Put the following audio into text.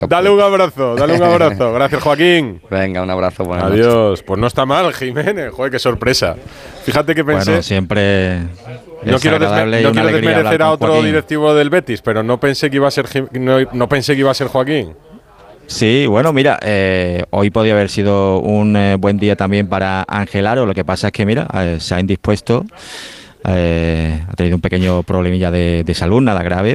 Dale un abrazo, dale un abrazo. Gracias, Joaquín. Venga, un abrazo. Buenas noches. Adiós. Pues no está mal, Jiménez. Joder, qué sorpresa. Fíjate que pensé... Bueno, siempre No quiero, agradable y una alegría desmerecer hablar a con otro Joaquín. directivo del Betis, pero no pensé que iba a ser no pensé que iba a ser Joaquín. Sí, bueno, mira, hoy podía haber sido un buen día también para Ángel Aro. Lo que pasa es que, mira, se ha indispuesto, ha tenido un pequeño problemilla de salud, nada grave,